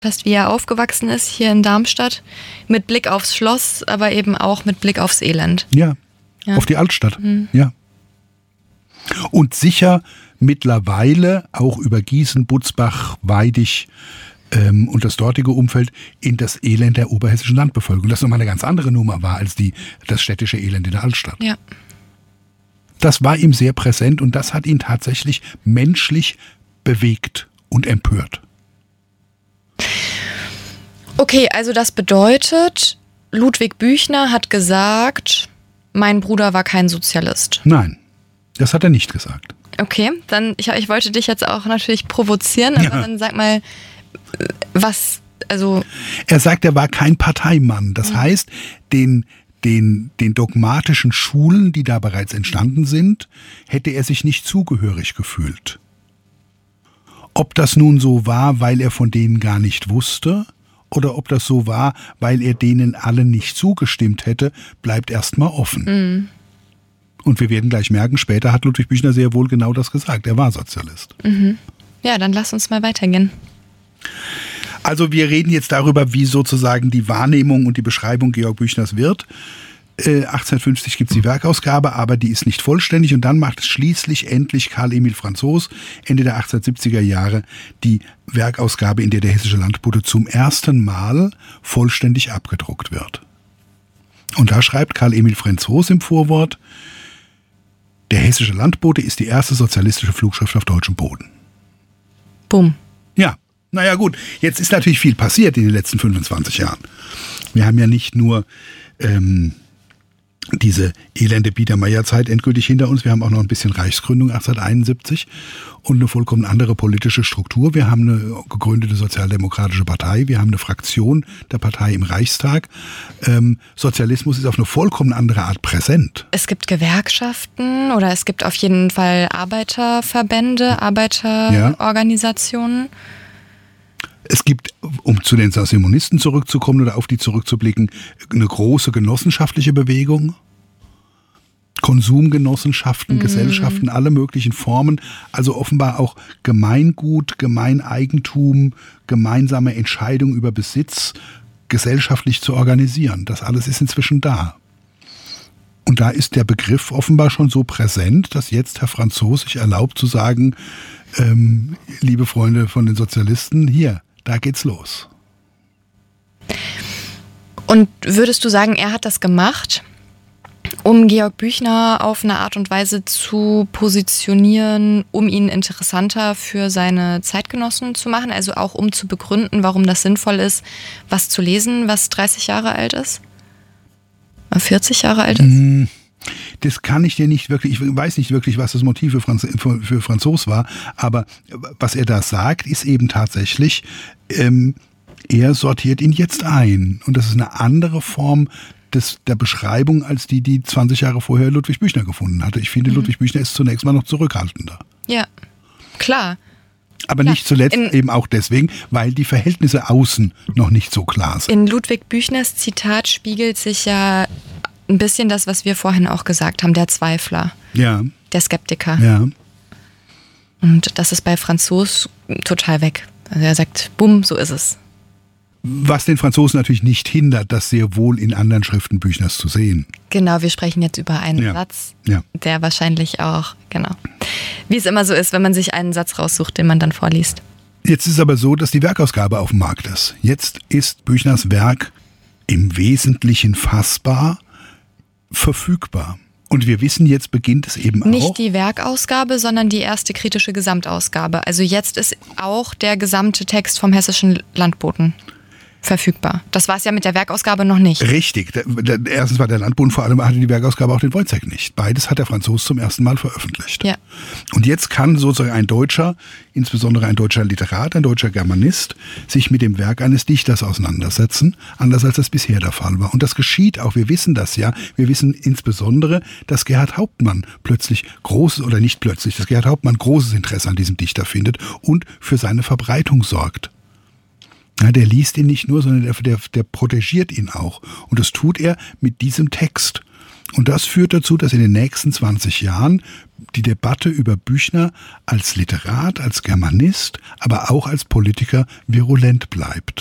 hast, wie er aufgewachsen ist hier in Darmstadt, mit Blick aufs Schloss, aber eben auch mit Blick aufs Elend. Ja, auf die Altstadt, ja. Und sicher mittlerweile auch über Gießen, Butzbach, Weidig und das dortige Umfeld in das Elend der oberhessischen Landbevölkerung. Das nochmal eine ganz andere Nummer war als das städtische Elend in der Altstadt. Ja. Das war ihm sehr präsent und das hat ihn tatsächlich menschlich bewegt und empört. Okay, also das bedeutet, Ludwig Büchner hat gesagt, mein Bruder war kein Sozialist. Nein, das hat er nicht gesagt. Okay, dann, ich wollte dich jetzt auch natürlich provozieren, aber dann sag mal, was, also... Er sagt, er war kein Parteimann. Das heißt, den dogmatischen Schulen, die da bereits entstanden sind, hätte er sich nicht zugehörig gefühlt. Ob das nun so war, weil er von denen gar nicht wusste, oder ob das so war, weil er denen allen nicht zugestimmt hätte, bleibt erstmal offen. Und wir werden gleich merken, später hat Ludwig Büchner sehr wohl genau das gesagt. Er war Sozialist. Ja, dann lass uns mal weitergehen. Also wir reden jetzt darüber, wie sozusagen die Wahrnehmung und die Beschreibung Georg Büchners wird. 1850 gibt es die Werkausgabe, aber die ist nicht vollständig. Und dann macht es schließlich endlich Karl Emil Franzos Ende der 1870er Jahre die Werkausgabe, in der der Hessische Landbote zum ersten Mal vollständig abgedruckt wird. Und da schreibt Karl Emil Franzos im Vorwort: Der Hessische Landbote ist die erste sozialistische Flugschrift auf deutschem Boden. Bumm. Ja, naja gut, jetzt ist natürlich viel passiert in den letzten 25 Jahren. Wir haben ja nicht nur diese elende Biedermeierzeit endgültig hinter uns, wir haben auch noch ein bisschen Reichsgründung 1871 und eine vollkommen andere politische Struktur. Wir haben eine gegründete sozialdemokratische Partei, wir haben eine Fraktion der Partei im Reichstag. Sozialismus ist auf eine vollkommen andere Art präsent. Es gibt Gewerkschaften oder es gibt auf jeden Fall Arbeiterverbände, Arbeiterorganisationen. Es gibt, um zu den Saint-Simonisten zurückzukommen oder auf die zurückzublicken, eine große genossenschaftliche Bewegung. Konsumgenossenschaften, Gesellschaften, alle möglichen Formen. Also offenbar auch Gemeingut, Gemeineigentum, gemeinsame Entscheidung über Besitz gesellschaftlich zu organisieren. Das alles ist inzwischen da. Und da ist der Begriff offenbar schon so präsent, dass jetzt Herr Franzos sich erlaubt zu sagen, liebe Freunde von den Sozialisten, hier, da geht's los. Und würdest du sagen, er hat das gemacht, um Georg Büchner auf eine Art und Weise zu positionieren, um ihn interessanter für seine Zeitgenossen zu machen? Also auch um zu begründen, warum das sinnvoll ist, was zu lesen, was 30 Jahre alt ist? 40 Jahre alt ist? Das kann ich dir nicht wirklich, ich weiß nicht wirklich, was das Motiv für Franzos war, aber was er da sagt, ist eben tatsächlich, er sortiert ihn jetzt ein. Und das ist eine andere Form der Beschreibung, als die 20 Jahre vorher Ludwig Büchner gefunden hatte. Ich finde, Ludwig Büchner ist zunächst mal noch zurückhaltender. Ja, klar. Aber nicht zuletzt eben auch deswegen, weil die Verhältnisse außen noch nicht so klar sind. In Ludwig Büchners Zitat spiegelt sich ja ein bisschen das, was wir vorhin auch gesagt haben, der Zweifler, der Skeptiker. Ja. Und das ist bei Franzos total weg. Also er sagt, bumm, so ist es. Was den Franzosen natürlich nicht hindert, das sehr wohl in anderen Schriften Büchners zu sehen. Genau, wir sprechen jetzt über einen Satz, der wahrscheinlich auch, wie es immer so ist, wenn man sich einen Satz raussucht, den man dann vorliest. Jetzt ist es aber so, dass die Werkausgabe auf dem Markt ist. Jetzt ist Büchners Werk im Wesentlichen fassbar, verfügbar. Und wir wissen, jetzt beginnt es eben auch. Nicht die Werkausgabe, sondern die erste kritische Gesamtausgabe. Also jetzt ist auch der gesamte Text vom Hessischen Landboten verfügbar. Das war es ja mit der Werkausgabe noch nicht. Richtig. Erstens war der Landboten, vor allem hatte die Werkausgabe auch den Wojciech nicht. Beides hat der Franzos zum ersten Mal veröffentlicht. Ja. Und jetzt kann sozusagen ein Deutscher, insbesondere ein deutscher Literat, ein deutscher Germanist, sich mit dem Werk eines Dichters auseinandersetzen, anders als das bisher der Fall war. Und das geschieht auch, wir wissen das ja. Wir wissen insbesondere, dass Gerhard Hauptmann dass Gerhard Hauptmann großes Interesse an diesem Dichter findet und für seine Verbreitung sorgt. Ja, der liest ihn nicht nur, sondern der protegiert ihn auch. Und das tut er mit diesem Text. Und das führt dazu, dass in den nächsten 20 Jahren die Debatte über Büchner als Literat, als Germanist, aber auch als Politiker virulent bleibt.